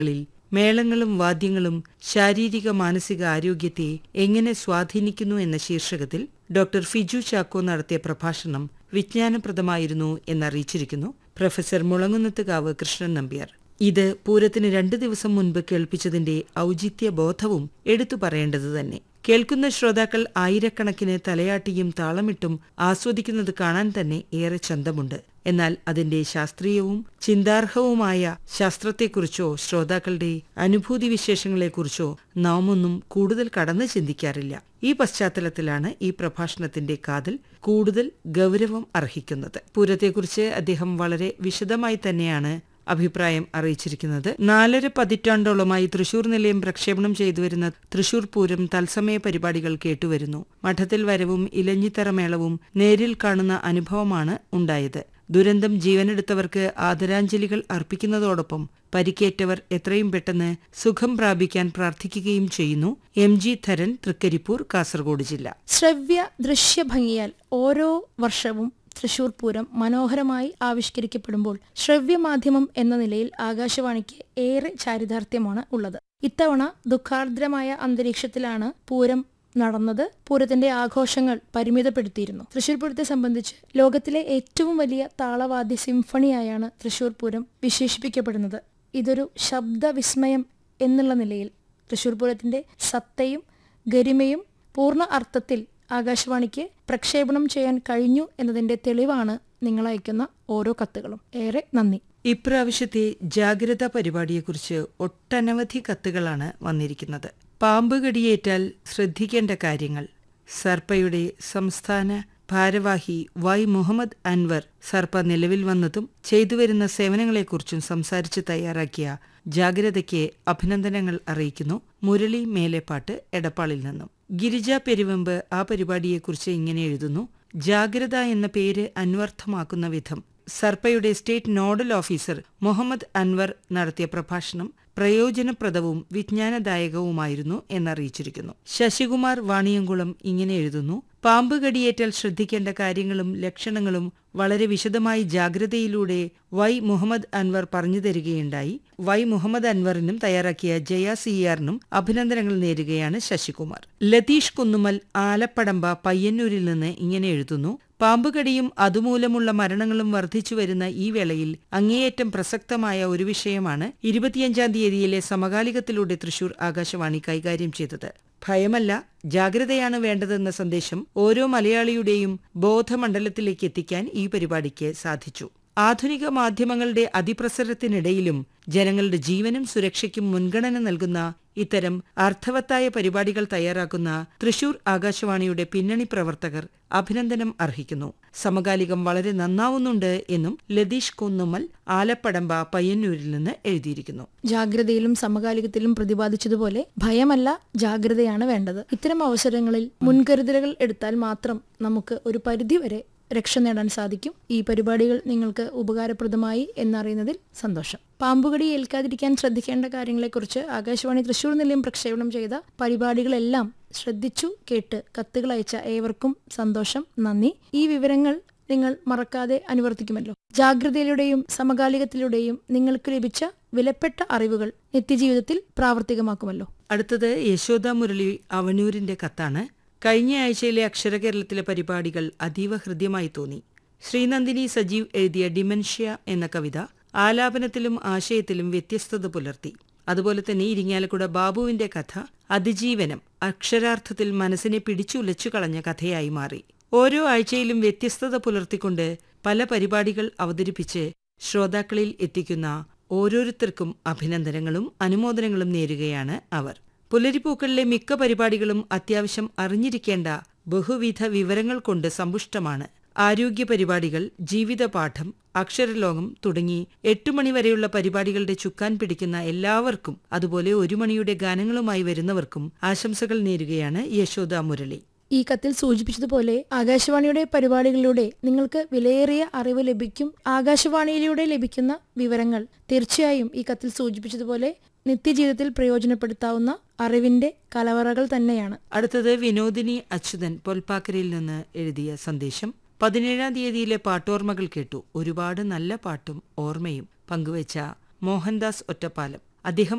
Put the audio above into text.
ളിൽ മേളങ്ങളും വാദ്യങ്ങളും ശാരീരിക മാനസിക ആരോഗ്യത്തെ എങ്ങനെ സ്വാധീനിക്കുന്നു എന്ന ശീർഷകത്തിൽ ഡോക്ടർ ഫിജു ചാക്കോ നടത്തിയ പ്രഭാഷണം വിജ്ഞാനപ്രദമായിരുന്നു എന്നറിയിച്ചിരിക്കുന്നു പ്രൊഫസർ മുളങ്ങുന്നത്തുകാവ് കൃഷ്ണൻ നമ്പ്യാർ. ഇത് പൂരത്തിന് 2 ദിവസം മുൻപ് കേൾപ്പിച്ചതിന്റെ ഔചിത്യബോധവും എടുത്തു പറയേണ്ടത് തന്നെ. കേൾക്കുന്ന ശ്രോതാക്കൾ ആയിരക്കണക്കിന് തലയാട്ടിയും താളമിട്ടും ആസ്വദിക്കുന്നത് കാണാൻ തന്നെ ഏറെ ചന്തമുണ്ട്. എന്നാൽ അതിന്റെ ശാസ്ത്രീയവും ചിന്താർഹവുമായ ശാസ്ത്രത്തെക്കുറിച്ചോ ശ്രോതാക്കളുടെ അനുഭൂതിവിശേഷങ്ങളെക്കുറിച്ചോ നാം ഒന്നും കൂടുതൽ കടന്നു ചിന്തിക്കാറില്ല. ഈ പശ്ചാത്തലത്തിലാണ് ഈ പ്രഭാഷണത്തിന്റെ കാതൽ കൂടുതൽ ഗൗരവം അർഹിക്കുന്നത്. പൂരത്തെക്കുറിച്ച് അദ്ദേഹം വളരെ വിശദമായി തന്നെയാണ് അഭിപ്രായം അറിയിച്ചിരിക്കുന്നത്. 4.5 പതിറ്റാണ്ടോളമായി തൃശൂർ നിലയം പ്രക്ഷേപണം ചെയ്തുവരുന്ന തൃശൂർ പൂരം തത്സമയ പരിപാടികൾ കേട്ടുവരുന്നു. മഠത്തിൽ വരവും ഇലഞ്ഞിത്തറ മേളവും നേരിൽ കാണുന്ന അനുഭവമാണ് ഉണ്ടായത്. ദുരന്തം ജീവനെടുത്തവർക്ക് ആദരാഞ്ജലികൾ അർപ്പിക്കുന്നതോടൊപ്പം പരിക്കേറ്റവർ എത്രയും പെട്ടെന്ന് സുഖം പ്രാപിക്കാൻ പ്രാർത്ഥിക്കുകയും ചെയ്യുന്നു. MG ധരൻ, തൃക്കരിപ്പൂർ, കാസർഗോഡ് ജില്ല. ശ്രവ്യ ദൃശ്യ ഭംഗിയാൽ ഓരോ വർഷവും തൃശൂർ പൂരം മനോഹരമായി ആവിഷ്കരിക്കപ്പെടുമ്പോൾ ശ്രവ്യമാധ്യമം എന്ന നിലയിൽ ആകാശവാണിക്ക് ഏറെ ചാരിതാർത്ഥ്യമാണ് ഉള്ളത്. ഇത്തവണ ദുഃഖാർദ്രമായ അന്തരീക്ഷത്തിലാണ് പൂരം നടന്നത്. പൂരത്തിന്റെ ആഘോഷങ്ങൾ പരിമിതപ്പെടുത്തിയിരുന്നു. തൃശൂർ പൂരത്തെ സംബന്ധിച്ച് ലോകത്തിലെ ഏറ്റവും വലിയ താളവാദ്യ സിംഫണിയായാണ് തൃശൂർ പൂരം വിശേഷിപ്പിക്കപ്പെടുന്നത്. ഇതൊരു ശബ്ദവിസ്മയം എന്നുള്ള നിലയിൽ തൃശൂർ പൂരത്തിന്റെ സത്തയും ഗരിമയും പൂർണ്ണ അർത്ഥത്തിൽ ആകാശവാണിക്ക് പ്രക്ഷേപണം ചെയ്യാൻ കഴിഞ്ഞു എന്നതിന്റെ തെളിവാണ് നിങ്ങൾ അയക്കുന്ന ഓരോ കത്തുകളും. ഏറെ നന്ദി. ഇപ്രാവശ്യത്തെ ജാഗ്രതാ പരിപാടിയെക്കുറിച്ച് ഒട്ടനവധി കത്തുകളാണ് വന്നിരിക്കുന്നത്. പാമ്പ് കടിയേറ്റാൽ ശ്രദ്ധിക്കേണ്ട കാര്യങ്ങൾ. സർപ്പയുടെ സംസ്ഥാന ഭാരവാഹി വൈ മുഹമ്മദ് അൻവർ സർപ്പ നിലവിൽ വന്നതും ചെയ്തുവരുന്ന സേവനങ്ങളെക്കുറിച്ചും സംസാരിച്ച് തയ്യാറാക്കിയ ജാഗ്രതയ്ക്ക് അഭിനന്ദനങ്ങൾ അറിയിക്കുന്നു. മുരളി മേലെപ്പാട്ട്, എടപ്പാളിൽ നിന്നും. ഗിരിജ പെരുവെമ്പ് ആ പരിപാടിയെക്കുറിച്ച് ഇങ്ങനെ എഴുതുന്നു. ജാഗ്രത എന്ന പേര് അന്വർത്ഥമാക്കുന്ന വിധം സർപ്പയുടെ state nodal officer Muhammad Anwar നടത്തിയ പ്രഭാഷണം പ്രയോജനപ്രദവും വിജ്ഞാനദായകവുമായിരുന്നു എന്നറിയിച്ചിരിക്കുന്നു. ശശികുമാർ വാണിയംകുളം ഇങ്ങനെ എഴുതുന്നു. പാമ്പ് കടിയേറ്റാൽ ശ്രദ്ധിക്കേണ്ട കാര്യങ്ങളും ലക്ഷണങ്ങളും വളരെ വിശദമായി ജാഗ്രതയിലൂടെ വൈ മുഹമ്മദ് അൻവർ പറഞ്ഞു തരികയുണ്ടായി. വൈ മുഹമ്മദ് അൻവറിനും തയ്യാറാക്കിയ ജയ CR-നും അഭിനന്ദനങ്ങൾ നേരുകയാണ് ശശികുമാർ. ലതീഷ് കുന്നുമൽ ആലപ്പടമ്പ പയ്യന്നൂരിൽ നിന്ന് ഇങ്ങനെ എഴുതുന്നു. പാമ്പുകടിയും അതുമൂലമുള്ള മരണങ്ങളും വർദ്ധിച്ചു വരുന്ന ഈ വേളയിൽ അങ്ങേയറ്റം പ്രസക്തമായ ഒരു വിഷയമാണ് 25-ാം തീയതിയിലെ സമകാലികത്തിലൂടെ തൃശൂർ ആകാശവാണി കൈകാര്യം ചെയ്തത്. ഭയമല്ല, ജാഗ്രതയാണ് വേണ്ടതെന്ന സന്ദേശം ഓരോ മലയാളിയുടെയും ബോധമണ്ഡലത്തിലേക്ക് എത്തിക്കാൻ ഈ പരിപാടിക്ക് സാധിച്ചു. ആധുനിക മാധ്യമങ്ങളുടെ അതിപ്രസരത്തിനിടയിലും ജനങ്ങളുടെ ജീവനും സുരക്ഷയ്ക്കും മുൻഗണന നൽകുന്ന ഇത്തരം അർത്ഥവത്തായ പരിപാടികൾ തയ്യാറാക്കുന്ന തൃശൂർ ആകാശവാണിയുടെ പിന്നണി പ്രവർത്തകർ അഭിനന്ദനം അർഹിക്കുന്നു. സമകാലികം വളരെ നന്നാവുന്നുണ്ട് എന്നും ലതീഷ് കുന്നുമ്മൽ ആലപ്പടമ്പ പയ്യന്നൂരിൽ നിന്ന് എഴുതിയിരിക്കുന്നു. ജാഗ്രതയിലും സമകാലികത്തിലും പ്രതിപാദിച്ചതുപോലെ ഭയമല്ല, ജാഗ്രതയാണ് വേണ്ടത്. ഇത്തരം അവസരങ്ങളിൽ മുൻകരുതലുകൾ എടുത്താൽ മാത്രം നമുക്ക് ഒരു പരിധിവരെ രക്ഷ നേടാൻ സാധിക്കും. ഈ പരിപാടികൾ നിങ്ങൾക്ക് ഉപകാരപ്രദമായി എന്നറിയുന്നതിൽ സന്തോഷം. പാമ്പുകടി ഏൽക്കാതിരിക്കാൻ ശ്രദ്ധിക്കേണ്ട കാര്യങ്ങളെക്കുറിച്ച് ആകാശവാണി തൃശൂർ നിലയം പ്രക്ഷേപണം ചെയ്ത പരിപാടികളെല്ലാം ശ്രദ്ധിച്ചു കേട്ട് കത്തുകൾ അയച്ച ഏവർക്കും സന്തോഷം, നന്ദി. ഈ വിവരങ്ങൾ നിങ്ങൾ മറക്കാതെ അനുവർത്തിക്കുമല്ലോ. ജാഗ്രതയിലൂടെയും സമകാലികത്തിലൂടെയും നിങ്ങൾക്ക് ലഭിച്ച വിലപ്പെട്ട അറിവുകൾ നിത്യജീവിതത്തിൽ പ്രാവർത്തികമാക്കുമല്ലോ. അടുത്തത് യശോദ മുരളി അവനൂരിന്റെ കത്താണ്. കഴിഞ്ഞ ആഴ്ചയിലെ അക്ഷരകേരളത്തിലെ പരിപാടികൾ അതീവ ഹൃദ്യമായി തോന്നി. ശ്രീനന്ദിനി സജീവ് എഴുതിയ ഡിമെൻഷ്യ എന്ന കവിത ആലാപനത്തിലും ആശയത്തിലും വ്യത്യസ്തത പുലർത്തി. അതുപോലെ തന്നെ ഇരിങ്ങാലക്കുട ബാബുവിന്റെ കഥ അതിജീവനം അക്ഷരാർത്ഥത്തിൽ മനസ്സിനെ പിടിച്ചുലച്ചു കളഞ്ഞ കഥയായി മാറി. ഓരോ ആഴ്ചയിലും വ്യത്യസ്തത പുലർത്തിക്കൊണ്ട് പല പരിപാടികൾ അവതരിപ്പിച്ച് ശ്രോതാക്കളിൽ എത്തിക്കുന്ന ഓരോരുത്തർക്കും അഭിനന്ദനങ്ങളും അനുമോദനങ്ങളും നേരുകയാണ് അവർ. പുലരിപ്പൂക്കളിലെ മിക്ക പരിപാടികളും അത്യാവശ്യം അറിഞ്ഞിരിക്കേണ്ട ബഹുവിധ വിവരങ്ങൾ കൊണ്ട് സമ്പുഷ്ടമാണ്. ആരോഗ്യ പരിപാടികൾ, ജീവിതപാഠം, അക്ഷരലോകം തുടങ്ങി 8 മണിവരെയുള്ള പരിപാടികളുടെ ചുക്കാൻ പിടിക്കുന്ന എല്ലാവർക്കും, അതുപോലെ 1 മണിയുടെ ഗാനങ്ങളുമായി വരുന്നവർക്കും ആശംസകൾ നേരുകയാണ് യശോദ മുരളി. ഈ കത്തിൽ സൂചിപ്പിച്ചതുപോലെ ആകാശവാണിയുടെ പരിപാടികളിലൂടെ നിങ്ങൾക്ക് വിലയേറിയ അറിവ് ലഭിക്കും. ആകാശവാണിയിലൂടെ ലഭിക്കുന്ന വിവരങ്ങൾ തീർച്ചയായും ഈ കത്തിൽ സൂചിപ്പിച്ചതുപോലെ നിത്യജീവിതത്തിൽ പ്രയോജനപ്പെടുത്താവുന്ന അറിവിന്റെ കലവറകൾ തന്നെയാണ്. അടുത്തത് വിനോദിനി അച്യുതൻ പൊൽപ്പാക്കരയിൽ നിന്ന് എഴുതിയ സന്ദേശം. 17-ാം തീയതിയിലെ പാട്ടോർമ്മകൾ കേട്ടു. ഒരുപാട് നല്ല പാട്ടും ഓർമ്മയും പങ്കുവച്ച മോഹൻദാസ് ഒറ്റപ്പാലം. അദ്ദേഹം